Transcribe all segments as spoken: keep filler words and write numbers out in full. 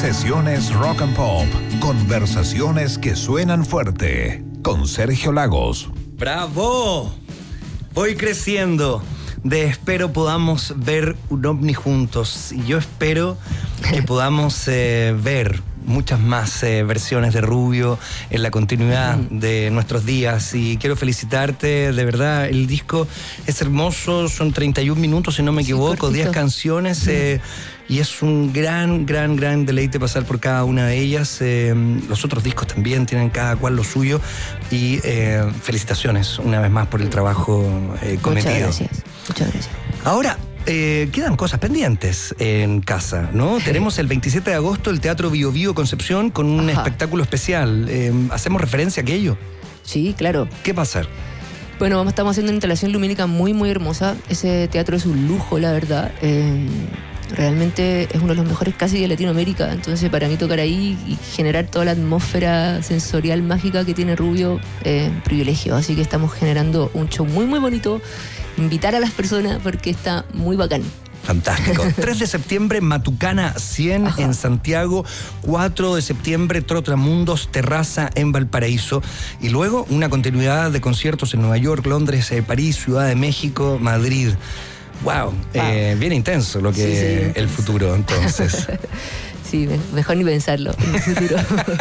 Sesiones Rock and Pop. Conversaciones que suenan fuerte. Con Sergio Lagos. ¡Bravo! Voy creciendo. De espero podamos ver un ovni juntos. Y yo espero que podamos eh, ver muchas más eh, versiones de Rubio en la continuidad mm. de nuestros días. Y quiero felicitarte, de verdad, el disco es hermoso, son treinta y un minutos, si no me equivoco, sí, diez canciones. Mm. Eh, y es un gran, gran, gran deleite pasar por cada una de ellas. Eh, los otros discos también tienen cada cual lo suyo. Y eh, felicitaciones una vez más por el trabajo eh, cometido. Muchas gracias, muchas gracias. Ahora, Eh, quedan cosas pendientes en casa, ¿no? Sí. Tenemos el veintisiete de agosto el Teatro Bio Bio Concepción con un Ajá. espectáculo especial. Eh, ¿Hacemos referencia a aquello? Sí, claro. ¿Qué va a hacer? Bueno, estamos haciendo una instalación lumínica muy, muy hermosa. Ese teatro es un lujo, la verdad. Eh, realmente es uno de los mejores casi de Latinoamérica. Entonces, para mí tocar ahí y generar toda la atmósfera sensorial mágica que tiene Rubio, eh, privilegio. Así que estamos generando un show muy, muy bonito. Invitar a las personas porque está muy bacán. Fantástico. tres de septiembre, Matucana cien Ajá. en Santiago. cuatro de septiembre, Trotamundos Terraza en Valparaíso. Y luego una continuidad de conciertos en Nueva York, Londres, eh, París, Ciudad de México, Madrid. Wow, wow. Eh, bien intenso lo que sí, sí, el futuro, entonces. Sí, mejor ni pensarlo en el futuro.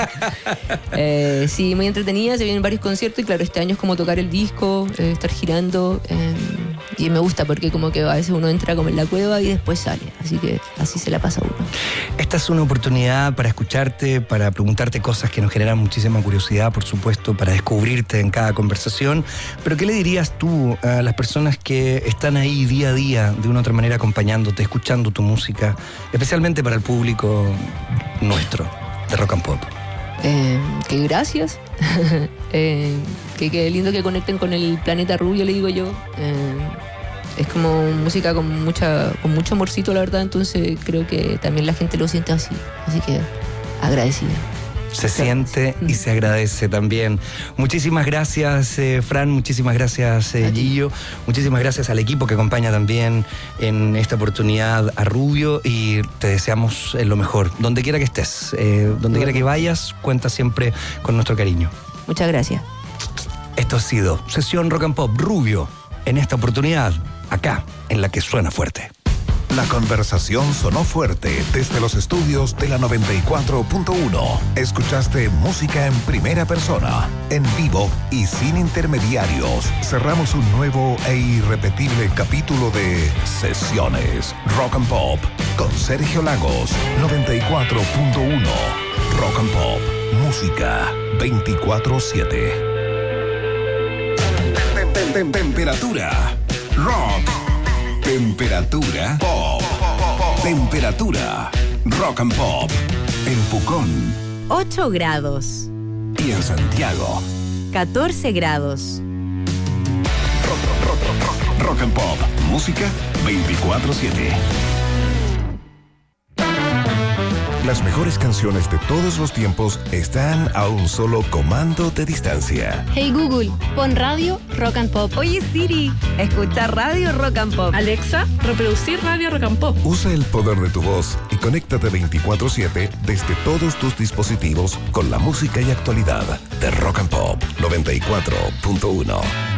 eh, sí, muy entretenida, se vienen varios conciertos y claro, este año es como tocar el disco, eh, estar girando eh, y me gusta porque como que a veces uno entra como en la cueva y después sale, así que así se la pasa uno. Esta es una oportunidad para escucharte, para preguntarte cosas que nos generan muchísima curiosidad, por supuesto, para descubrirte en cada conversación, pero ¿qué le dirías tú a las personas que están ahí día a día, de una u otra manera acompañándote, escuchando tu música, especialmente para el público nuestro, de Rock and Pop? Eh, que gracias. eh, que, que lindo que conecten con el planeta Rubio, le digo yo. Eh, es como música con mucha con mucho amorcito, la verdad, entonces creo que también la gente lo siente así. Así que agradecida. Se siente y se agradece también. Muchísimas gracias, eh, Fran, muchísimas gracias, eh, Gillo, muchísimas gracias al equipo que acompaña también en esta oportunidad a Rubio y te deseamos lo mejor, donde quiera que estés, eh, donde bueno. quiera que vayas, cuenta siempre con nuestro cariño. Muchas gracias. Esto ha sido Sesión Rock and Pop Rubio, en esta oportunidad, acá, en la que suena fuerte. La conversación sonó fuerte desde los estudios de la noventa y cuatro punto uno. Escuchaste música en primera persona, en vivo y sin intermediarios. Cerramos un nuevo e irrepetible capítulo de Sesiones Rock and Pop con Sergio Lagos, noventa y cuatro punto uno. Rock and Pop, música veinticuatro siete. Temperatura rock. Temperatura pop. Temperatura rock and pop. En Pucón, ocho grados. Y en Santiago, catorce grados. Rock, rock, rock, rock, rock and pop. Música veinticuatro siete. Las mejores canciones de todos los tiempos están a un solo comando de distancia. Hey Google, pon radio Rock and Pop. Oye Siri, escucha radio Rock and Pop. Alexa, reproducir radio Rock and Pop. Usa el poder de tu voz y conéctate veinticuatro siete desde todos tus dispositivos con la música y actualidad de Rock and Pop noventa y cuatro punto uno.